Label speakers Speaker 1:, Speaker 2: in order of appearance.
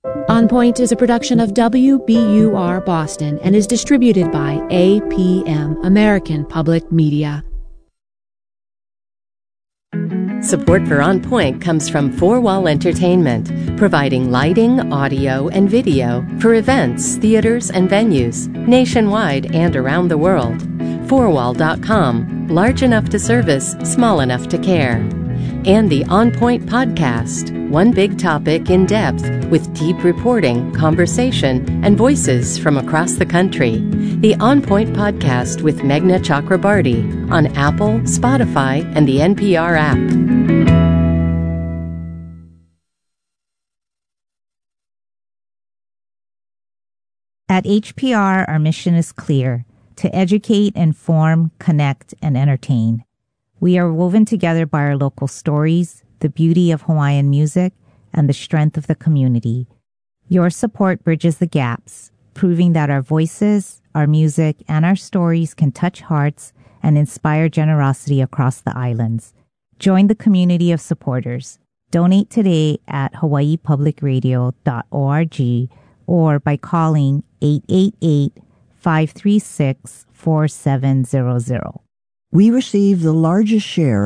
Speaker 1: On Point is a production of WBUR Boston and is distributed by APM, American Public Media.
Speaker 2: Support for On Point comes from Four Wall Entertainment, providing lighting, audio, and video for events, theaters, and venues nationwide and around the world. Fourwall.com, large enough to service, small enough to care. And the On Point podcast, one big topic in depth with deep reporting, conversation, and voices from across the country. The On Point podcast with Meghna Chakrabarty on Apple, Spotify, and the NPR app.
Speaker 3: At HPR, our mission is clear: to educate, inform, connect, and entertain. We are woven together by our local stories, the beauty of Hawaiian music, and the strength of the community. Your support bridges the gaps, proving that our voices, our music, and our stories can touch hearts and inspire generosity across the islands. Join the community of supporters. Donate today at hawaiipublicradio.org or by calling 888-536-4700.
Speaker 4: We receive the largest share